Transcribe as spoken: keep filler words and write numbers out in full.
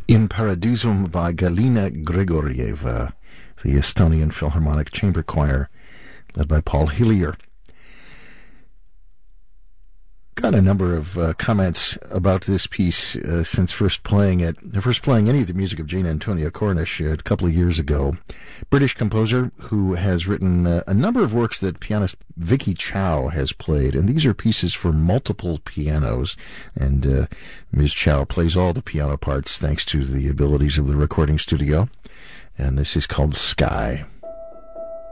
In Paradisum by Galina Grigorieva, the Estonian Philharmonic Chamber Choir, led by Paul Hillier. Got a number of uh, comments about this piece uh, since first playing it. First playing any of the music of Jane Antonia Cornish uh, a couple of years ago. British composer who has written uh, a number of works that pianist Vicky Chow has played, and these are pieces for multiple pianos. And uh, Miz Chow plays all the piano parts thanks to the abilities of the recording studio. And this is called Sky.